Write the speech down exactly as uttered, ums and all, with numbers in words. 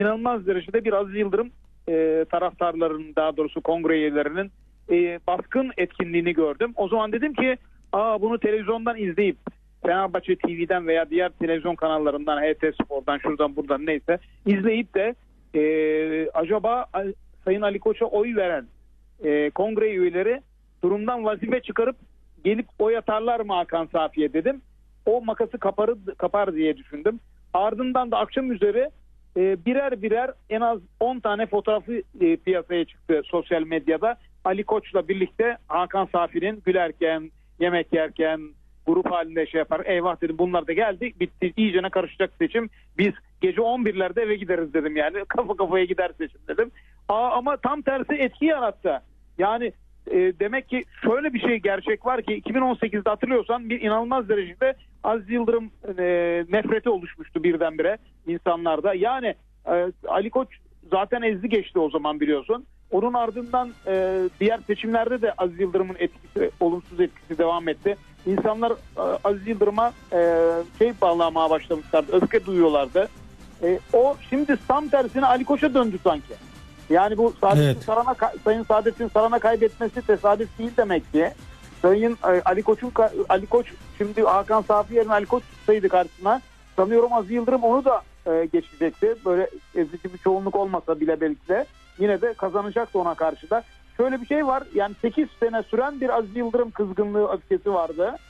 inanılmaz derecede bir Aziz Yıldırım e, taraftarlarının, daha doğrusu kongre üyelerinin e, baskın etkinliğini gördüm. O zaman dedim ki aa, bunu televizyondan izleyip Fenerbahçe T V'den veya diğer televizyon kanallarından, H T Spor'dan, şuradan buradan neyse izleyip de e, acaba Sayın Ali Koç'a oy veren e, kongre üyeleri durumdan vazife çıkarıp gelip oy atarlar mı Hakan Safi'ye dedim. O makası kaparı, kapar diye düşündüm. Ardından da akşam üzeri e, birer birer en az on tane fotoğrafı e, piyasaya çıktı sosyal medyada. Ali Koç'la birlikte Hakan Safi'nin gülerken, yemek yerken, grup halinde şey yapar. Eyvah dedim, bunlar da geldi. Bitti. İyicene karışacak seçim. Biz gece on birlerde eve gideriz dedim yani. Kafa kafaya gider seçim dedim. Aa, ama tam tersi etki yarattı. Yani e, demek ki şöyle bir şey gerçek var ki iki bin on sekizde hatırlıyorsan bir inanılmaz derecede Aziz Yıldırım e, nefreti oluşmuştu birdenbire insanlarda. Yani e, Ali Koç zaten ezdi geçti o zaman, biliyorsun. Onun ardından e, diğer seçimlerde de Aziz Yıldırım'ın etkisi, olumsuz etkisi devam etti. İnsanlar e, Aziz Yıldırım'a e, şey bağlamaya başlamışlardı, öfke duyuyorlardı. E, o şimdi tam tersine Ali Koç'a döndü sanki. Yani bu Saadettin Evet. Saran'a, Sayın Saadettin Saran'a kaybetmesi tesadüf değil demek ki. Sayın e, Ali Koç'un Ali Koç şimdi Hakan Safi yerine Ali Koç tutsaydı karşısına, sanıyorum Aziz Yıldırım onu da e, geçecekti. Böyle ezici bir çoğunluk olmasa bile belki de yine de kazanacaktı ona karşı da. Şöyle bir şey var, yani sekiz sene süren bir Aziz Yıldırım kızgınlığı, öfkesi vardı.